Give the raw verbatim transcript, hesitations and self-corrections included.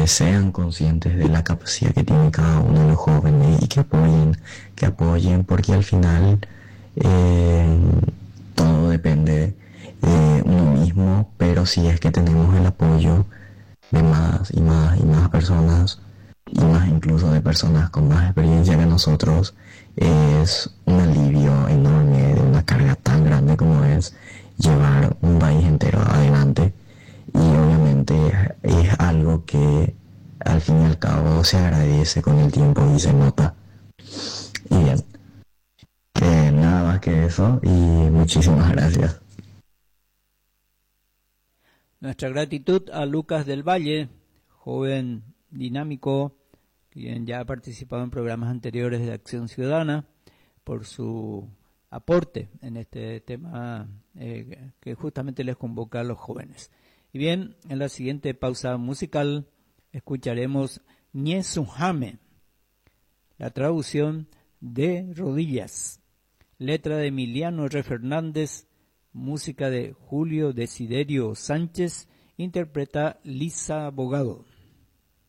que sean conscientes de la capacidad que tiene cada uno de los jóvenes y que apoyen, que apoyen, porque al final eh, todo depende de uno mismo, pero si es que tenemos el apoyo de más y más y más personas, y más incluso de personas con más experiencia que nosotros, es un alivio enorme de una carga tan grande como es llevar un país entero adelante. Y obviamente es algo que al fin y al cabo se agradece con el tiempo y se nota. Y bien, eh, nada más que eso y muchísimas gracias. Nuestra gratitud a Lucas del Valle, joven dinámico, quien ya ha participado en programas anteriores de Acción Ciudadana, por su aporte en este tema eh, que justamente les convoca a los jóvenes. Y bien, en la siguiente pausa musical escucharemos Niesuhame, la traducción de Rodillas, letra de Emiliano R. Fernández, música de Julio Desiderio Sánchez, interpreta Lisa Bogado.